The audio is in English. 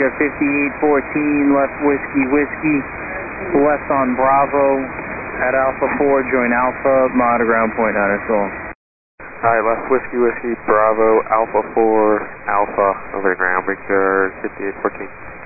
America 5814, left Whiskey Whiskey, left on Bravo at Alpha 4, join Alpha, mod ground point Hunter Soul. Hi, left Whiskey Whiskey, Bravo, Alpha 4, Alpha, over to ground, Victor 5814.